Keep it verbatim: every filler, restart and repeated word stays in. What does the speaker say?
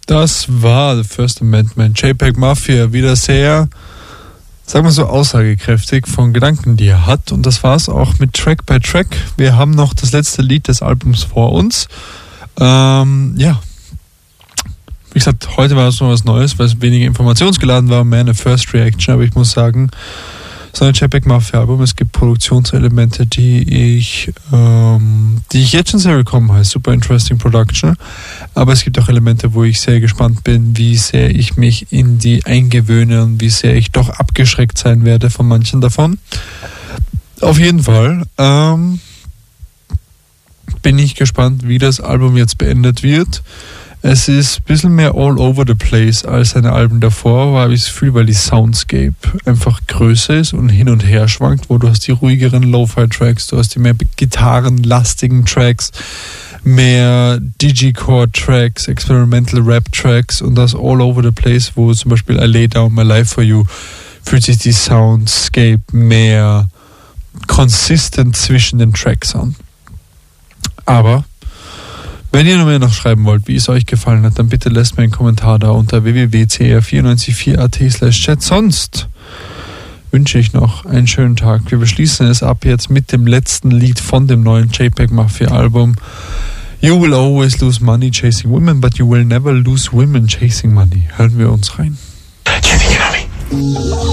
Das war The First Amendment. JPEG Mafia, wieder sehr, sagen wir so, aussagekräftig von Gedanken, die er hat. Und das war's auch mit Track by Track. Wir haben noch das letzte Lied des Albums vor uns. Ähm, ja. Wie gesagt, heute war es noch was Neues, weil es weniger informationsgeladen war, mehr eine First Reaction. Aber ich muss sagen, so ein JPEG Mafia Album, es gibt Produktionselemente, die ich, ähm, die ich jetzt schon sehr willkommen heiße. Super interesting Production. Aber es gibt auch Elemente, wo ich sehr gespannt bin, wie sehr ich mich in die eingewöhne und wie sehr ich doch abgeschreckt sein werde von manchen davon. Auf jeden Fall ähm, bin ich gespannt, wie das Album jetzt beendet wird. Es ist ein bisschen mehr all over the place als seine Alben davor, habe ich das Gefühl, weil die Soundscape einfach größer ist und hin und her schwankt, wo du hast die ruhigeren Lo-Fi-Tracks, du hast die mehr gitarrenlastigen Tracks, mehr Digicore-Tracks, Experimental Rap-Tracks und das all over the place, wo zum Beispiel I Lay Down My Life For You fühlt sich die Soundscape mehr consistent zwischen den Tracks an. Aber wenn ihr mir noch schreiben wollt, wie es euch gefallen hat, dann bitte lasst mir einen Kommentar da unter w w w punkt c r vier neun vier punkt a t slash chat. Sonst wünsche ich noch einen schönen Tag. Wir beschließen es ab jetzt mit dem letzten Lied von dem neuen JPEG Mafia Album. You will always lose money chasing women, but you will never lose women chasing money. Hören wir uns rein. Do you think about me?